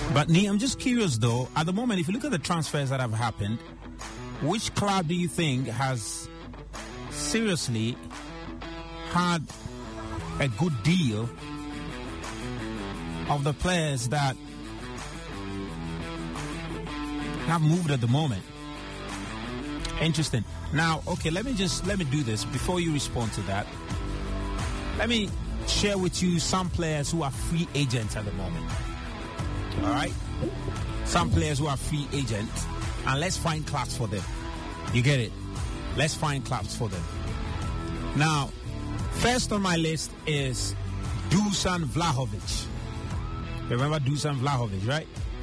But Nee, I'm just curious though, at the moment, if you look at the transfers that have happened, which club do you think has seriously had a good deal of the players that have moved at the moment? Interesting. Now, okay, let me do this before you respond to that. Let me share with you some players who are free agents at the moment. All right? Some players who are free agents, and let's find clubs for them. You get it? Let's find clubs for them. Now, first on my list is Dusan Vlahovic. Remember Dusan Vlahovic, right?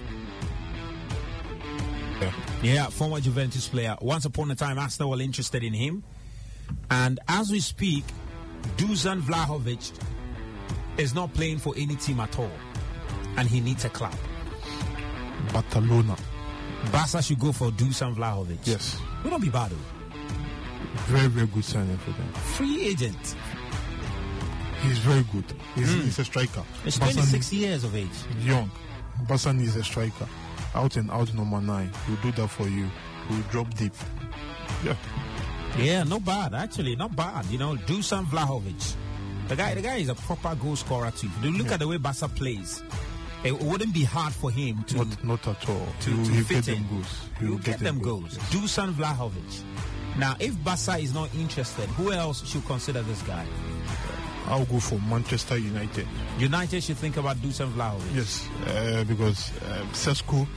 Yeah, former Juventus player. Once upon a time, Arsenal were interested in him. And as we speak, Dusan Vlahovic is not playing for any team at all. And he needs a club. Barcelona. Barca should go for Dusan Vlahovic. Yes. Would not be bad. Very, very good signing for them. Free agent. He's very good. He's a striker. He's 26 years of age. Young. Basan is a striker. Out and out number 9. He'll do that for you. He'll drop deep. Yeah. Yeah, not bad. Actually, not bad. You know, Dusan Vlahovic. The guy is a proper goal scorer too. If you look at the way Barca plays, it wouldn't be hard for him to... Not at all. To fit in. He'll get them goals. Yes. Dusan Vlahovic. Now, if Barca is not interested, who else should consider this guy? I'll go for Manchester United. United should think about Dusan Vlahovic. Yes, because Sesko...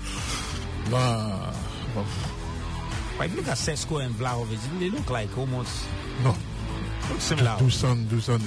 But if you look at Sesko and Vlahovic, they look like almost... No. Similar. Dusan,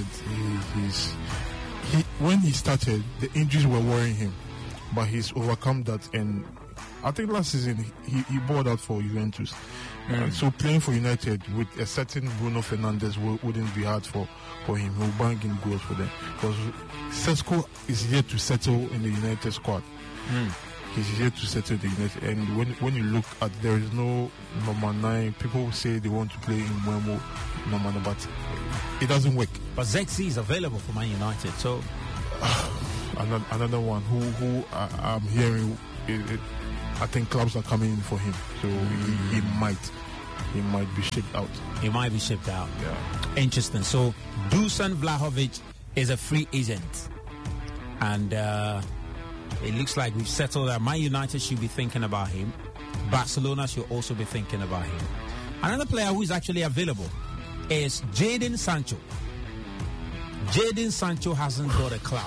when he started, the injuries were worrying him, but he's overcome that. And I think last season he bought out for Juventus. So playing for United with a certain Bruno Fernandes wouldn't be hard for him. He'll bang in goals for them because Sesko is here to settle in the United squad. He's here to settle the United. And when you look at, there is no number 9. People say they want to play in Mwemo number 9, but it doesn't work. But Zexi is available for Man United, so another one who I'm hearing, I think clubs are coming in for him, so he might be shipped out. He might be shipped out. Yeah. Interesting. So Dusan Vlahovic is a free agent, and it looks like we've settled that Man United should be thinking about him. Barcelona should also be thinking about him. Another player who is actually available is Jadon Sancho. Jadon Sancho hasn't got a club.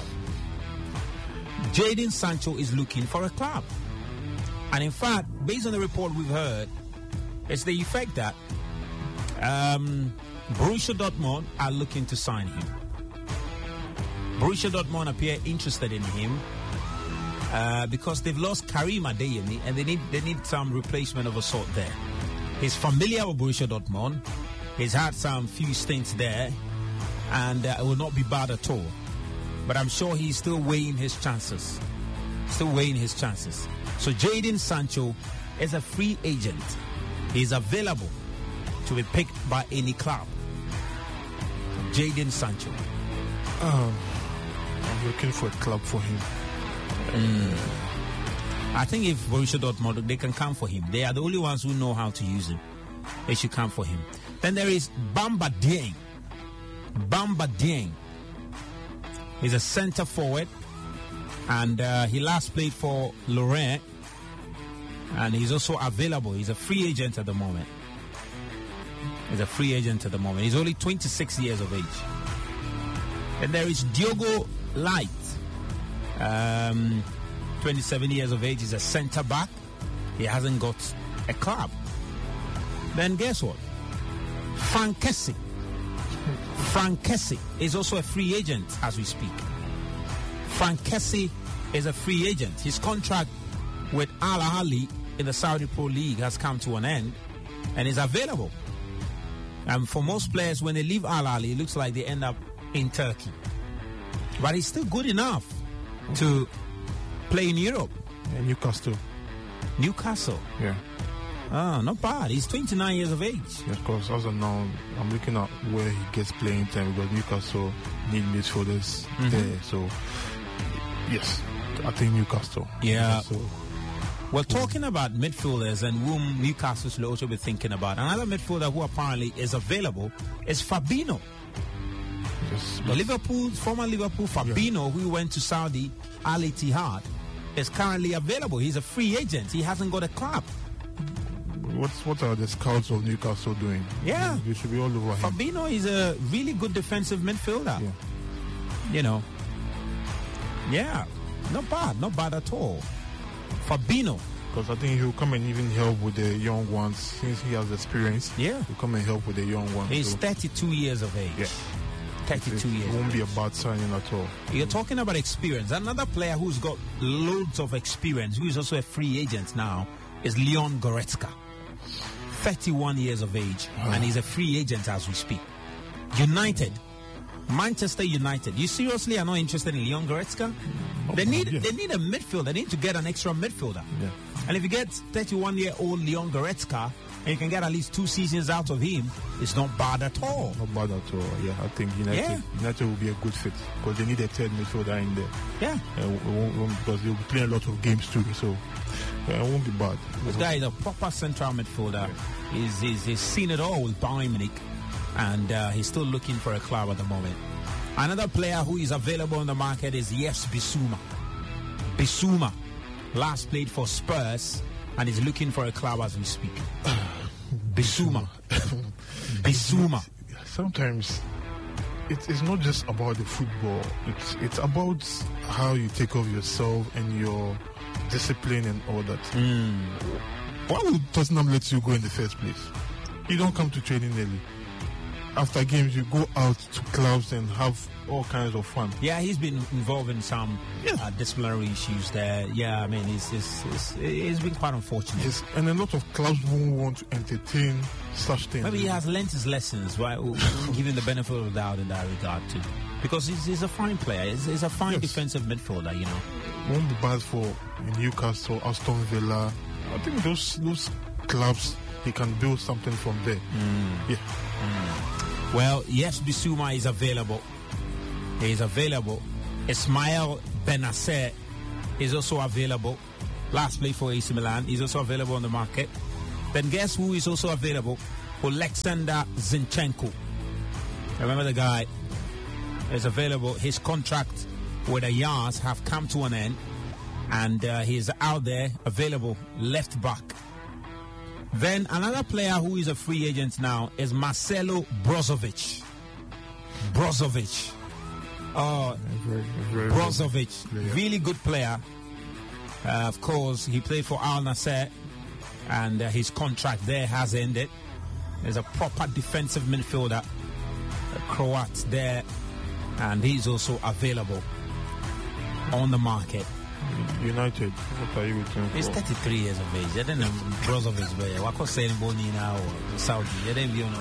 Jadon Sancho is looking for a club. And in fact, based on the report we've heard, it's the effect that Borussia Dortmund are looking to sign him. Borussia Dortmund appear interested in him because they've lost Karim Adeyemi and they need some replacement of a sort there. He's familiar with Borussia Dortmund. He's had some few stints there, and it will not be bad at all. But I'm sure he's still weighing his chances. So Jadon Sancho is a free agent. He's available to be picked by any club. Jadon Sancho. I'm looking for a club for him. I think if Borussia Dortmund, they can come for him. They are the only ones who know how to use him. They should come for him. Then there is Bamba Dieng. Bamba Dieng. He's a center forward, and he last played for Lorient, and he's also available. He's a free agent at the moment. He's only 26 years of age. And there is Diogo Light. 27 years of age. He's a center back. He hasn't got a club. Then guess what? Frank Kessie. Frank Kessie is also a free agent as we speak. Frank Kessie is a free agent. His contract with Al Ahly in the Saudi Pro League has come to an end and is available. And for most players, when they leave Al Ahly, it looks like they end up in Turkey. But he's still good enough to play in Europe. Yeah, Newcastle. Yeah. Ah, not bad. He's 29 years of age. Yes, of course. As of now, I'm looking at where he gets playing time because Newcastle need midfielders there. So, yes. I think Newcastle. Yeah. So, We're talking about midfielders and whom Newcastle should also be thinking about. Another midfielder who apparently is available is Fabinho. The former Liverpool Fabinho, who went to Saudi Al Ittihad, is currently available. He's a free agent. He hasn't got a club. What are the scouts of Newcastle doing? Yeah. They should be all over him. Fabinho is a really good defensive midfielder. Yeah. You know. Yeah. Not bad at all. Fabinho. Because I think he'll come and even help with the young ones since he has experience. Yeah. He'll come and help with the young ones. He's 32 years of age. Yeah. 32 years. It won't be a bad signing at all. You're talking about experience. Another player who's got loads of experience, who is also a free agent now, is Leon Goretzka. 31 years of age, and he's a free agent as we speak. United. Manchester United. You seriously are not interested in Leon Goretzka? They need a midfielder. They need to get an extra midfielder. Yeah. And if you get 31-year-old Leon Goretzka, and you can get at least 2 seasons out of him, it's not bad at all. Not bad at all. Yeah, I think United will be a good fit because they need a third midfielder in there. Yeah. Because they'll be playing a lot of games too, so it won't be bad. This guy is a proper central midfielder. Yeah. He's seen it all with Bayern Munich, and he's still looking for a club at the moment. Another player who is available on the market is Yes Bissouma. Bissouma last played for Spurs and is looking for a club as we speak. Bissouma. Bissouma. Sometimes it's not just about the football. It's about how you take care of yourself and your discipline and all that. Why would Tottenham let you go in the first place? You don't come to training early. After games, you go out to clubs and have all kinds of fun. Yeah, he's been involved in some disciplinary issues there. Yeah, I mean, it's been quite unfortunate. Yes, and a lot of clubs won't want to entertain such things. Maybe he has learnt his lessons, right? We'll give him the benefit of the doubt in that regard too. Because he's a fine player. He's a fine defensive midfielder, you know. Won't be bad for Newcastle, Aston Villa. I think those clubs, he can build something from there. Well, yes, Bissouma is available. He is available. Ismail Benacer is also available. Last play for AC Milan. He's also available on the market. Then guess who is also available? Alexander Zinchenko. Remember the guy is available. His contract with the Yars have come to an end. And he's out there, available, left back. Then another player who is a free agent now is Marcelo Brozovic. Oh, Brozovic, really good player. Of course, he played for Al Nassr, and his contract there has ended. There's a proper defensive midfielder, a Croat there, and he's also available on the market. United, what are you waiting for? He's 33 years of age. I don't know Brozovic, but what could say Boni now or Saudi? They didn't be on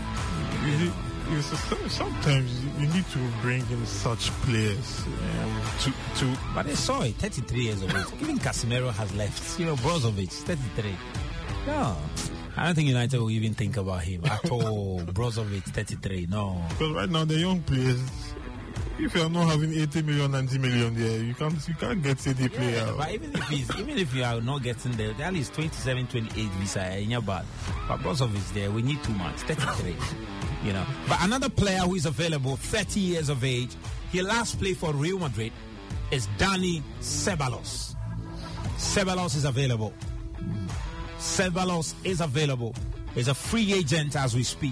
it. Sometimes you need to bring in such players to. But they saw it. 33 years of age. Even Casemiro has left. You know, Brozovic, 33. No, I don't think United will even think about him at all. Brozovic, 33. No. Because right now the young players. If you are not having 80 million, 90 million there, you can't get CD player. But even if you are not getting there, at least 27, 28 visa in your bad. But Brozovic there, we need too much. 33. You know. But another player who is available, 30 years of age, he last played for Real Madrid, is Dani Ceballos. Ceballos is available. Ceballos is available. He's a free agent as we speak.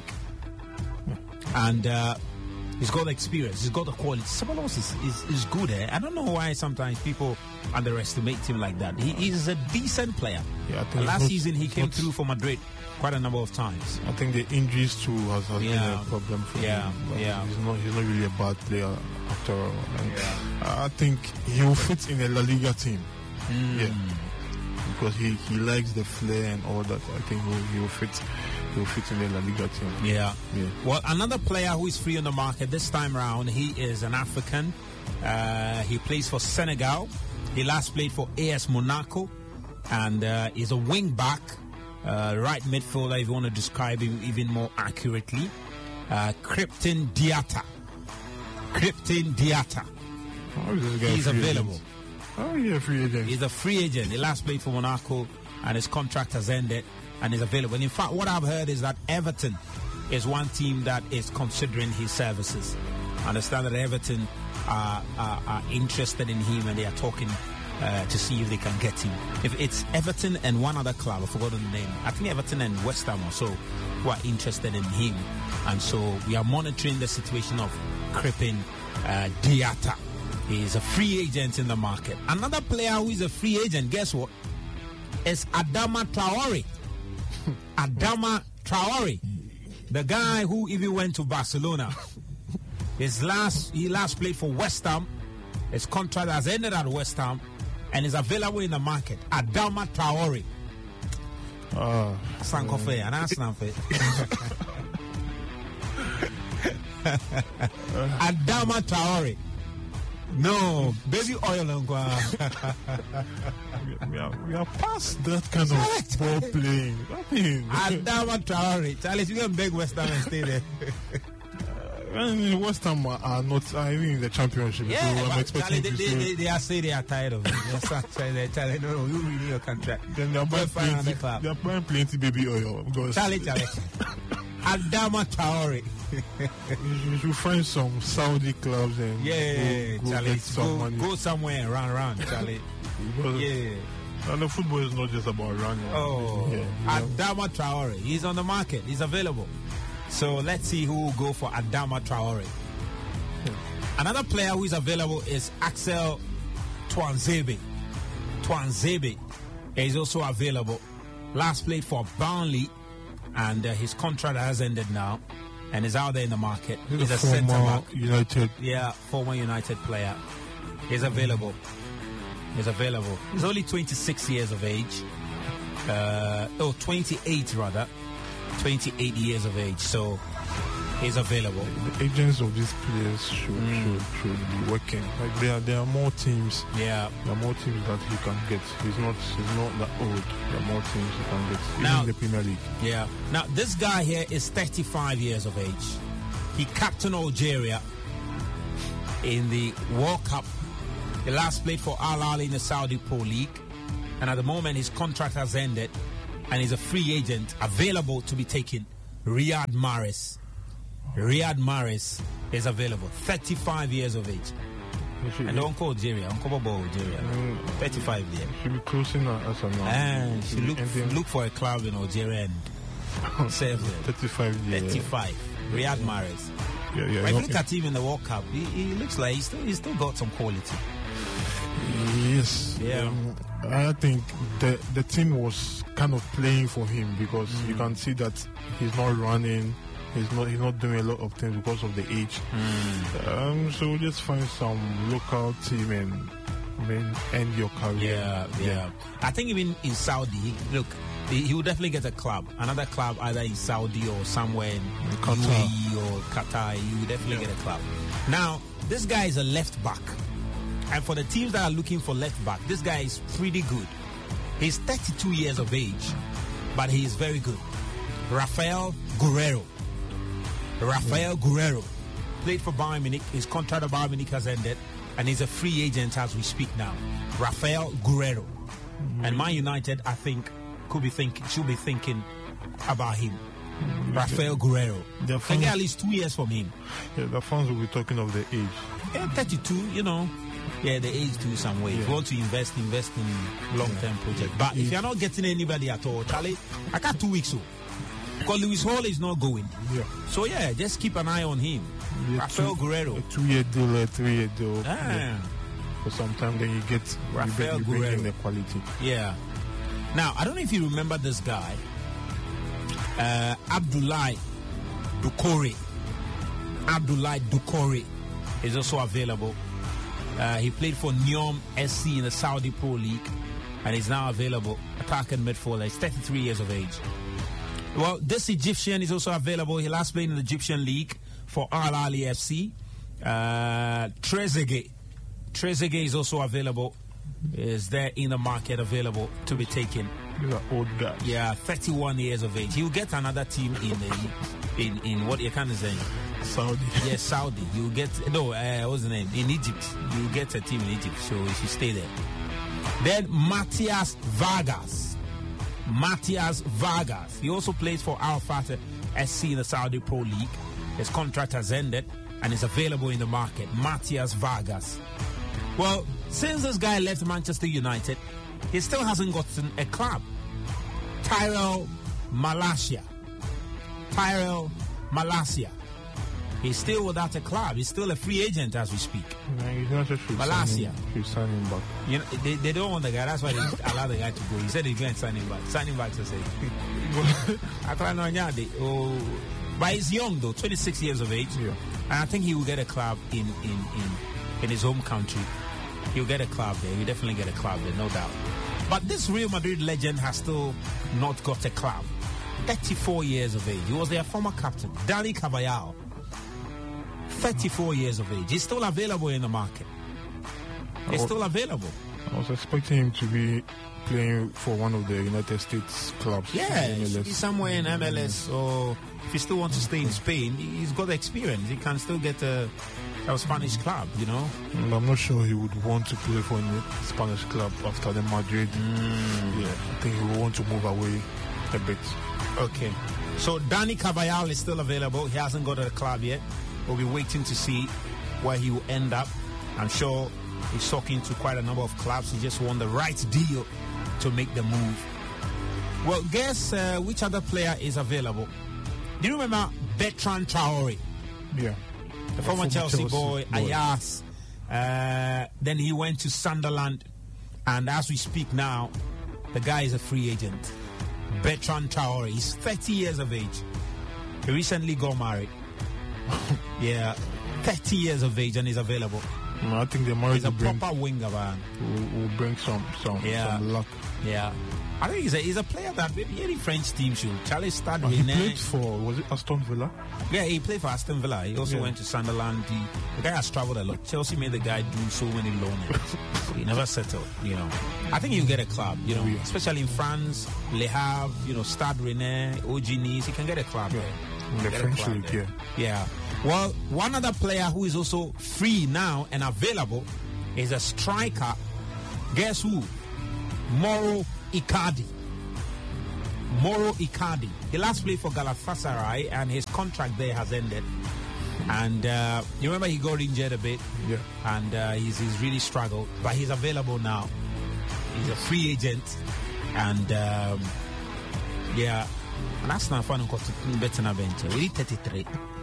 And he's got the experience. He's got the quality. Ceballos is good. I don't know why sometimes people underestimate him like that. He is a decent player. Yeah, I think last season he came through for Madrid quite a number of times. I think the injuries too has been a problem for him. He's not really a bad player after all. And I think he will fit in a La Liga team. Yeah, because he likes the flair and all that. I think he will fit. He'll fit in the La Liga team. Yeah. Well, another player who is free on the market this time around, he is an African. He plays for Senegal. He last played for AS Monaco. And he's a wing back, right midfielder, if you want to describe him even more accurately. Krypton Diatta. How is this guy He's available. Oh, yeah, free agent. He's a free agent. He last played for Monaco, and his contract has ended, and is available. And in fact, what I've heard is that Everton is one team that is considering his services. I understand that Everton are interested in him, and they are talking to see if they can get him. If it's Everton and one other club, I've forgotten the name. I think Everton and West Ham or so who are interested in him. And so we are monitoring the situation of Crepin Diatta. He is a free agent in the market. Another player who is a free agent, guess what? Is Adama Traore. Adama Traore. The guy who even went to Barcelona. He last played for West Ham. His contract has ended at West Ham and is available in the market. Adama Traore. Sankofe, and Aslanfe. Adama Traore. No, baby oil and we are past that kind of ball playing. I mean, Adama Traore. Charlie, you can beg West Ham and stay there. West Ham are not in the championship, yeah, so I'm expecting Charlie, they are saying they are tired of it. Charlie, no, you renew your contract. Then they are buying plenty baby oil. Because Charlie. Adama Traore. You should find some Saudi clubs and go Charlie, get some money. Go somewhere and run around, Charlie. And the football is not just about running. Adama Traore. He's on the market. He's available. So let's see who will go for Adama Traore. Another player who is available is Axel Tuanzebe. Tuanzebe is also available. Last played for Burnley, and his contract has ended now and is out there in the market. He's a centre back. United. Yeah, former United player. He's available. He's only 26 years of age. 28 rather. 28 years of age, so he's available. The agents of these players should be working. Like there are more teams. Yeah, there are more teams that he can get. He's not that old. There are more teams he can get. Even now, in the Premier League. Yeah. Now this guy here is 35 years of age. He captained Algeria in the World Cup. He last played for Al Ahly in the Saudi Pro League, and at the moment his contract has ended. And he's a free agent available to be taken. Riyad Mahrez. Riyad Mahrez is available. 35 years of age. And don't call Algeria. Uncle Algeria. 35 years. Should be closing us now. And she look for a club in Algeria and save it. 35 years. 35. Riyad Mahrez. Yeah. When you look at him in the World Cup, he looks like he's still got some quality. Yes. Yeah. I think the team was kind of playing for him because you can see that he's not running, he's not doing a lot of things because of the age. So just find some local team and end your career. Yeah. I think even in Saudi, he will definitely get a club, another club either in Saudi or somewhere in UAE or Qatar. He will definitely get a club. Now, this guy is a left back. And for the teams that are looking for left back, this guy is pretty good. He's 32 years of age, but he is very good. Rafael Guerreiro. Played for Bayern Munich. His contract at Bayern Munich has ended, and he's a free agent as we speak now. Rafael Guerreiro. And Man United, I think, should be thinking about him. Rafael Guerreiro. Can get at least 2 years from him. Yeah, the fans will be talking of the age. Yeah, 32, Yeah, the age too some way. If you want to invest in long-term project. But if you're not getting anybody at all, Charlie, I got 2 weeks. Because Lewis Hall is not going. Yeah. So just keep an eye on him. Rafael Guerreiro. A 2-year deal, a 3-year deal. For some time, then you get Rafael Guerreiro. The quality. Yeah. Now, I don't know if you remember this guy. Abdoulaye Doucouré. Abdoulaye Doucouré is also available. He played for Neom SC in the Saudi Pro League and is now available. Attacking midfielder. He's 33 years of age. Well, this Egyptian is also available. He last played in the Egyptian League for Al Ahly FC. Trezeguet is also available. Is there in the market available to be taken? These are old guys. Yeah, 31 years of age. He will get another team in what you kind of say, Saudi. Yes, Saudi. You get what's the name? In Egypt, you get a team in Egypt, so you should stay there. Then Matthias Vargas. He also plays for Al Fateh SC in the Saudi Pro League. His contract has ended and is available in the market. Matthias Vargas. Well, since this guy left Manchester United, he still hasn't gotten a club. Tyrell Malacia. He's still without a club. He's still a free agent as we speak. No, he's not just Malacia. He's signing back. You know, they don't want the guy. That's why they allow the guy to go. He said he's going to sign him back. Sign him back to say. But he's young though, 26 years of age. Yeah. And I think he will get a club in his home country. He'll get a club there. He'll definitely get a club there, no doubt. But this Real Madrid legend has still not got a club. 34 years of age. He was their former captain, Dani Carvajal. 34 years of age. He's still available in the market. He's still available. I was expecting him to be playing for one of the United States clubs. Yeah, he's somewhere in MLS, or if he still wants to stay in Spain, he's got the experience. He can still get a Spanish club, you know. And I'm not sure he would want to play for a Spanish club after the Madrid. Yeah, I think he will want to move away a bit. Okay. So Dani Carvajal is still available. He hasn't got a club yet. We'll be waiting to see where he will end up. I'm sure he's talking to quite a number of clubs. He just want the right deal to make the move. Well, guess which other player is available? Do you remember Bertrand Traore? Yeah. The former Chelsea boy, Ajax. Then he went to Sunderland. And as we speak now, the guy is a free agent. Bertrand Traore. He's 30 years of age. He recently got married. Yeah, 30 years of age and he's available. I think the marriage he's a proper winger, man. Will bring some luck. Yeah, I think he's a player that maybe any French team should. Charlie Stade He played for, was it Aston Villa? Yeah, he played for Aston Villa. He also went to Sunderland. The guy has traveled a lot. Chelsea made the guy do so many loanings. He never settled, you know. I think he'll get a club, you know, especially in France, Le Havre, Stade Rennais, OG Nice. He can get a club there. In the French league, yeah. Well, one other player who is also free now and available is a striker. Guess who? Mauro Icardi. He last played for Galatasaray and his contract there has ended. And you remember he got injured a bit. Yeah. And he's really struggled. But he's available now. He's a free agent. And and that's not fun. Better than bench. Really 33.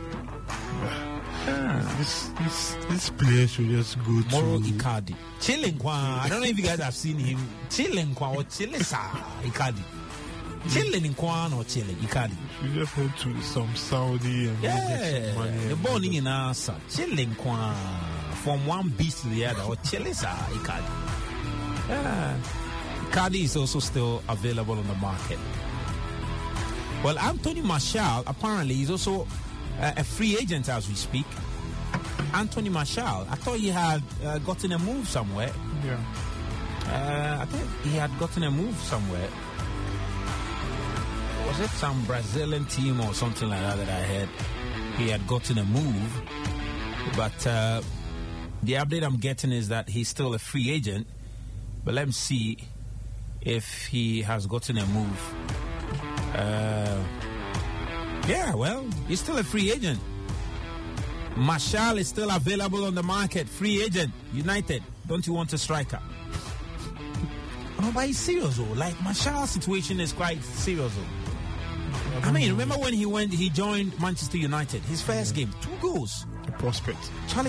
This player should just go to Mauro Icardi. Chilling Kwan. I don't know if you guys have seen him. Chilling Kwan or Chilesa Icardi. Chilling Kwan or Chilling Icardi. You just go to some Saudi and get some money. The ball in answer. Chilling Kwan from one beast to the other or Chilesa Icardi. Yeah. Icardi is also still available on the market. Well, Anthony Martial, apparently, is also a free agent as we speak. Anthony Martial, I thought he had gotten a move somewhere. Yeah. I think he had gotten a move somewhere. Was it some Brazilian team or something like that I heard? He had gotten a move. But the update I'm getting is that he's still a free agent. But let me see if he has gotten a move. He's still a free agent. Martial is still available on the market. Free agent. United. Don't you want a striker? Oh, but he's serious though. Like, Martial's situation is quite serious though. I mean, remember when he joined Manchester United? His first game, 2 goals. A prospect. Charlie.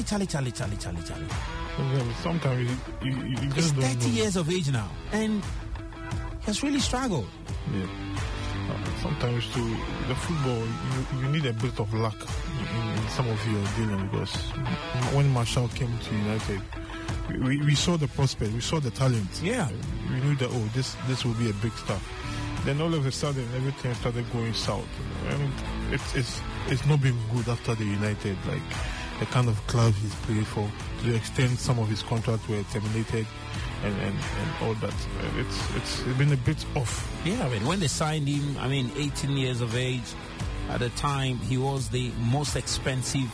Sometimes you He's just don't 30 know. years of age now. And he has really struggled. Yeah. Sometimes to the football, you need a bit of luck in some of your dealing, because when Martial came to United, we saw the prospect, we saw the talent. Yeah. We knew that this will be a big star. Then all of a sudden, everything started going south. And it's not been good after the United, like the kind of club he's played for, to the extent some of his contracts were terminated. And all that. It's been a bit off. Yeah, I mean, when they signed him, 18 years of age, At the time, he was the most expensive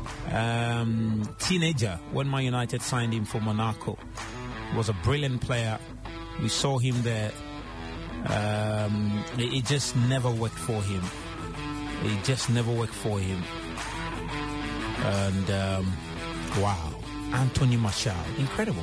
teenager when Man United signed him for Monaco. He was a brilliant player. We saw him there. It just never worked for him. It just never worked for him. And wow, Anthony Martial, incredible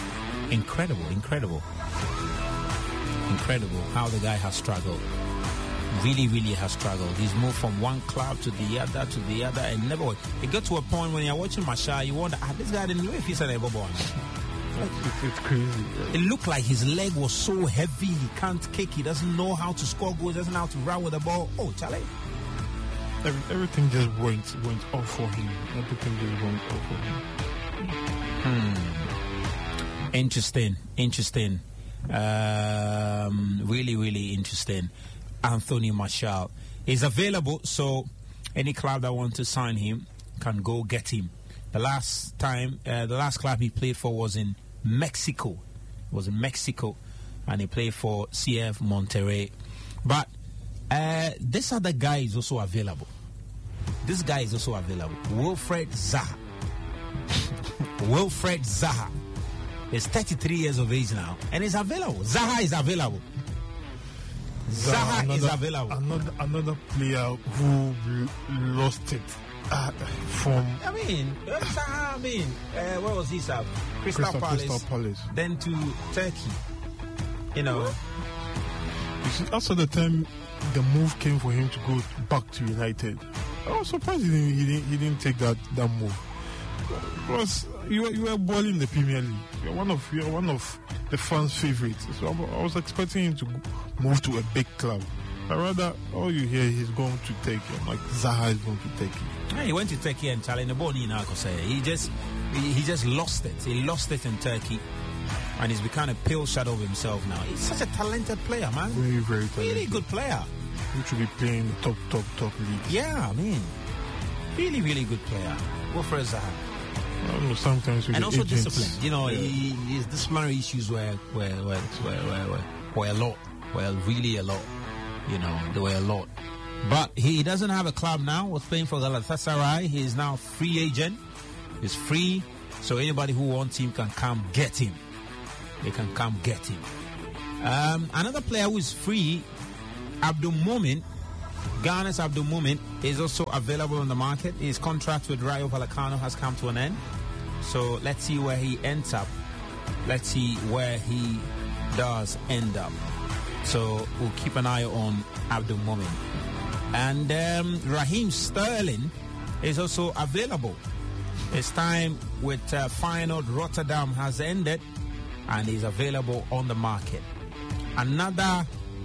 how the guy has struggled. Really has struggled. He's moved from one club to the other and never worked. It got to a point when you're watching Martial, you wonder, this guy didn't know if he's an ever born. It's crazy. It looked like his leg was so heavy, he can't kick, he doesn't know how to score goals, doesn't know how to run with the ball. Oh, Charlie. Everything just went off for him. Everything just went off for him. Interesting. Really interesting. Anthony Martial is available, so any club that wants to sign him can go get him. The last club he played for was in Mexico. And he played for CF Monterrey. But this other guy is also available. Wilfred Zaha. He's 33 years of age now, and he's available. Zaha is available. Another player who lost it from. Where was he, sir? Crystal Palace. Then to Turkey. You see, after the time the move came for him to go back to United, I was surprised he didn't take that move. Plus, you were balling the Premier League. You're one of the fans' favorites. So I was expecting him to move to a big club. But rather, all you hear he's going to take him. Like Zaha is going to take him. Yeah, he went to Turkey and challenged the ball. He just lost it. He lost it in Turkey, and he's become a pale shadow of himself now. He's such a talented player, man. Very talented. Really good player. He should be playing the top leagues. Yeah, really good player. Go for Zaha. Sometimes and also agents, discipline. His disciplinary issues were a lot. Well, really a lot. There were a lot. But he doesn't have a club now. Was playing for Galatasaray. He is now a free agent. He's free, so anybody who wants him can come get him. They can come get him. Another player who is free, Abdul Mumin. Ghana's Abdul Mumin is also available on the market. His contract with Rayo Vallecano has come to an end. So let's see where he ends up. Let's see where he does end up. So we'll keep an eye on Abdul Mumin. And Raheem Sterling is also available. His time with Feyenoord Rotterdam has ended, and he's available on the market. Another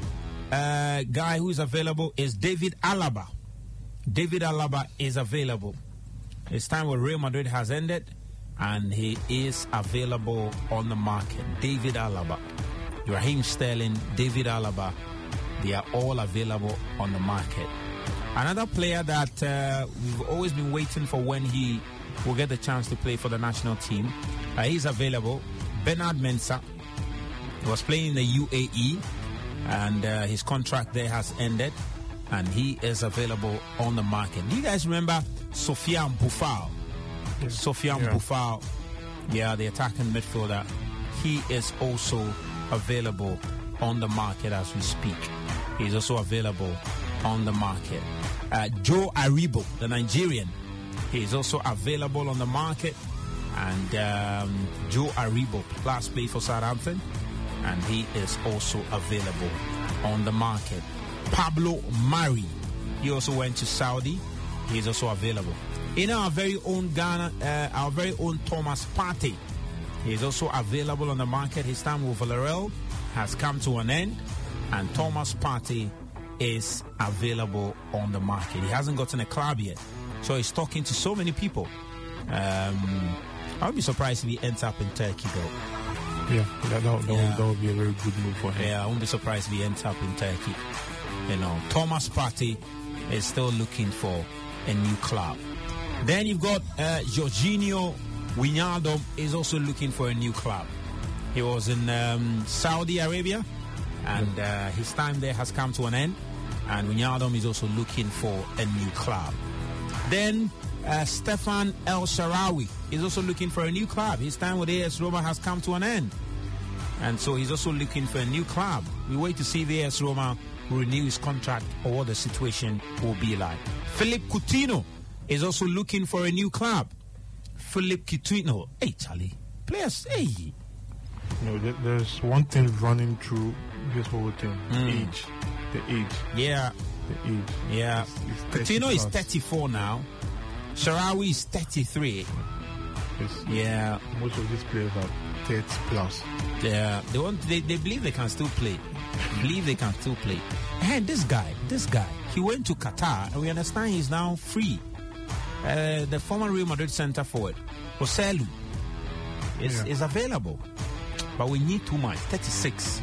guy who is available is David Alaba. David Alaba is available. His time with Real Madrid has ended, and he is available on the market. David Alaba, Raheem Sterling, David Alaba, they are all available on the market. Another player that we've always been waiting for when he will get the chance to play for the national team, he's available. Bernard Mensah. He was playing in the UAE, and his contract there has ended, and he is available on the market. Do you guys remember Sofiane Boufal? Sofiane Boufal, the attacking midfielder. He is also available on the market as we speak. He's also available on the market. Joe Aribo, the Nigerian, he is also available on the market. And Joe Aribo last played for Southampton, and he is also available on the market. Pablo Mari, he also went to Saudi. He is also available. In our very own Ghana, our very own Thomas Partey, he is also available on the market. His time with Villarreal has come to an end, and Thomas Partey is available on the market. He hasn't gotten a club yet, so he's talking to so many people. I would be surprised if he ends up in Turkey, though. Yeah, that would be a very good move for him. Yeah, I won't be surprised if he ends up in Turkey. Thomas Partey is still looking for a new club. Then you've got Jorginho Wijnaldum is also looking for a new club. He was in Saudi Arabia, and his time there has come to an end. and Wijnaldum is also looking for a new club. Then Stefan El Shaarawy is also looking for a new club. His time with AS Roma has come to an end, and so he's also looking for a new club. We wait to see if AS Roma will renew his contract or what the situation will be like. Philippe Coutinho is also looking for a new club. Philippe Coutinho, hey Charlie, players, hey. There's one thing running through this whole thing: age. The age. Yeah. The age. Yeah. Coutinho is 34 now. Shaarawy is 33. Yeah. Most of these players are 30 plus. Yeah. They believe they can still play. And this guy, he went to Qatar, and we understand he's now free. The former Real Madrid centre forward, Joselu, is available. But we need too much. 36,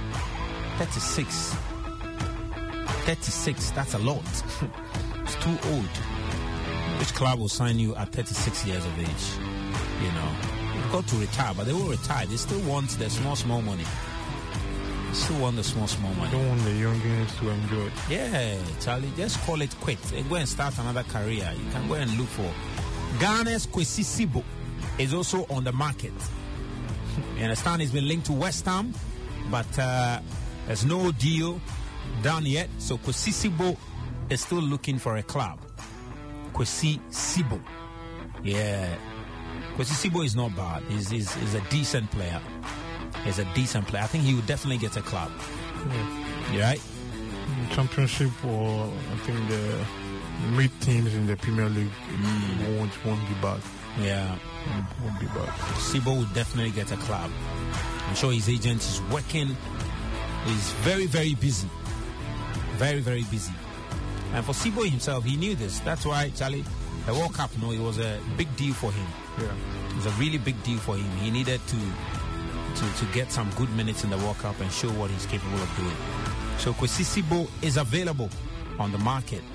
that's a lot. It's too old. Which club will sign you at 36 years of age? You know, you've got to retire, but they will retire. They still want the small money. They don't want the youngins to enjoy it. Yeah, Charlie, just call it quits and go and start another career. You can go and look for Ghana's Kwesi Sibo is also on the market. You understand he's been linked to West Ham, but there's no deal done yet. So Kwesi Sibo is still looking for a club. Kwesi Sibo. Yeah. Kwesi Sibo is not bad. He's a decent player. I think he would definitely get a club. Yeah. You right? Championship, or I think the mid teams in the Premier League won't be bad. Yeah. Won't be bad. Sibo would definitely get a club. I'm sure his agent is working. He's very, very busy. Very, very busy. And for Sibo himself, he knew this. That's why, Charlie, the World Cup, it was a big deal for him. Yeah. It was a really big deal for him. He needed to get some good minutes in the World Cup and show what he's capable of doing. So Kwesi Sibo is available on the market.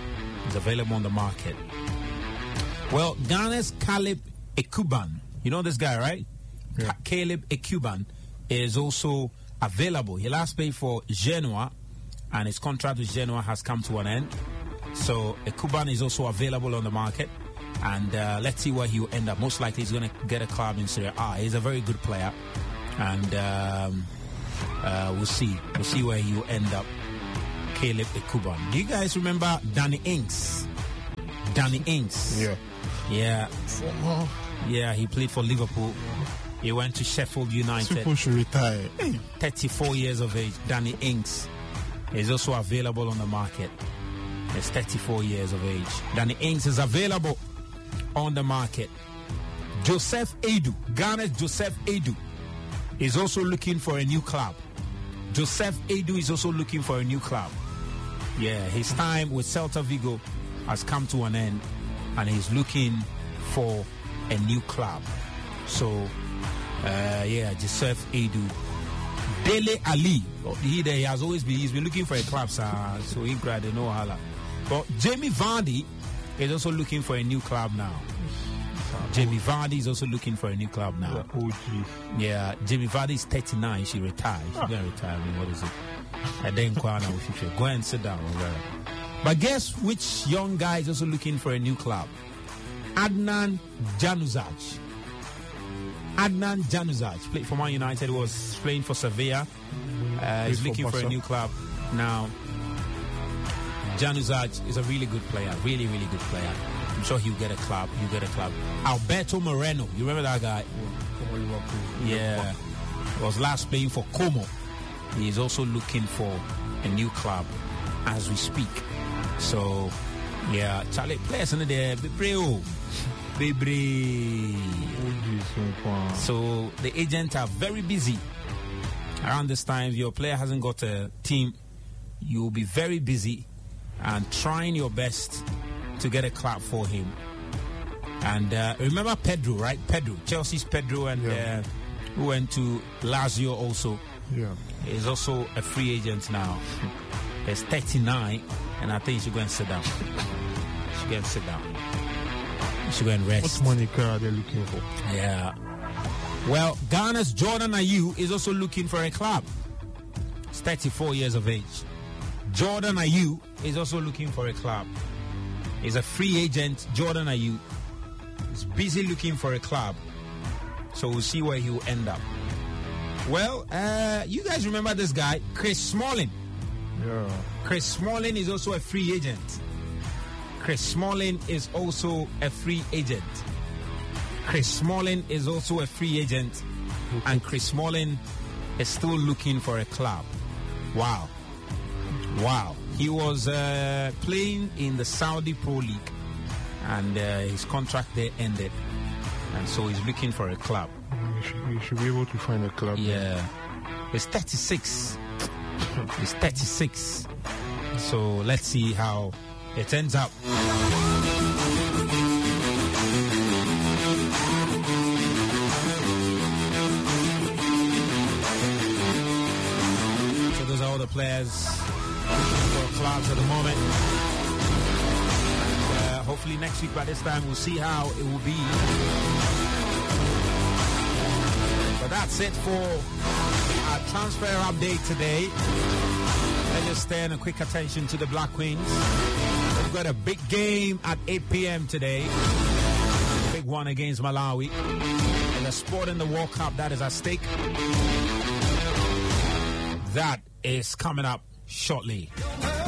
Well, Ghana's Caleb Ekuban, you know this guy, right? Yeah. Caleb Ekuban is also available. He last played for Genoa, and his contract with Genoa has come to an end. So Ekuban is also available on the market, and let's see where he will end up. Most likely he's going to get a club in Serie A. He's a very good player, and we'll see where he will end up. Caleb Ekuban. Do you guys remember Danny Ings? Yeah. Yeah, he played for Liverpool. He went to Sheffield United. People should retire. 34 years of age. Danny Ings is also available on the market. He's 34 years of age. Danny Ings is available on the market. Joseph Edu, Ghana's Joseph Edu, is also looking for a new club. Yeah, his time with Celta Vigo has come to an end, and he's looking for a new club. So, Joseph Edu. Dele Ali, he has always been, he's been looking for a club, so he grabbed no hala. But Jamie Vardy is also looking for a new club now. Jamie Vardy is also looking for a new club now. Yeah, Jamie Vardy is 39. She retired. She's going to retire. What is it? And then go and sit down. But guess which young guy is also looking for a new club? Adnan Januzaj. Played for Man United, was playing for Sevilla. He's looking for a new club now. Januzaj is a really good player. Really, really good player. I'm sure he'll get a club. Alberto Moreno. You remember that guy? Yeah. He was last playing for Como. He is also looking for a new club as we speak. So, yeah, Charlie, players in there, Bebre. So the agents are very busy around this time. If your player hasn't got a team, you'll be very busy and trying your best to get a club for him. And remember Pedro, right? Chelsea's Pedro, and who went to Lazio also. Yeah, he's also a free agent now. He's 39, and I think he should go and sit down. He should go and rest. What money are they looking for? Yeah. Well, Ghana's Jordan Ayew is also looking for a club. He's 34 years of age. Jordan Ayew is also looking for a club. He's a free agent. Jordan Ayew is busy looking for a club. So we'll see where he will end up. Well, you guys remember this guy, Chris Smalling? Yeah. Chris Smalling is also a free agent. Chris Smalling is also a free agent. Chris Smalling is also a free agent. And Chris Smalling is still looking for a club. Wow. He was playing in the Saudi Pro League, and his contract there ended. And so he's looking for a club. You should be able to find a club. Yeah. He's 36. He's 36. So let's see how it ends up. So those are all the players for clubs at the moment. And, hopefully next week by this time we'll see how it will be. But that's it for our transfer update today. Let's just turn a quick attention to the Black Queens. We've got a big game at 8 p.m. today. Big one against Malawi. And the sport in the World Cup that is at stake. That is coming up shortly.